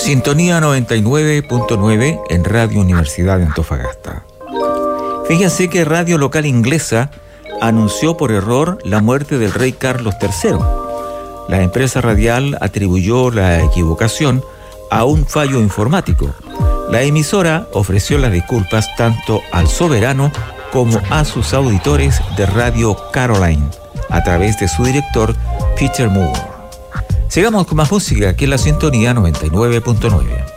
Sintonía 99.9 en Radio Universidad de Antofagasta. Fíjense que Radio Local Inglesa anunció por error la muerte del rey Carlos III. La empresa radial atribuyó la equivocación a un fallo informático. La emisora ofreció las disculpas tanto al soberano como a sus auditores de Radio Caroline a través de su director Peter Moore. Sigamos con más música aquí en la Sintonía 99.9.